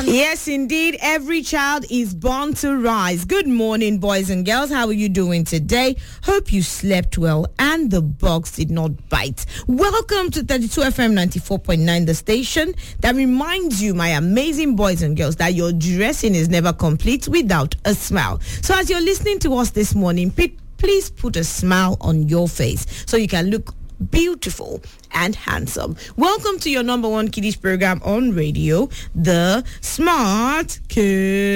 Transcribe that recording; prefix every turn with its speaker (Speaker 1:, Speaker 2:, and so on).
Speaker 1: Yes, indeed. Every child is born to rise. Good morning, boys and girls. How are you doing today? Hope you slept well and the bugs did not bite. Welcome to 32 FM 94.9, the station that reminds you, my amazing boys and girls, that your dressing is never complete without a smile. So as you're listening to us this morning, please put a smile on your face so you can look beautiful and handsome. Welcome to your number one kiddies program on radio, the Smart Kids.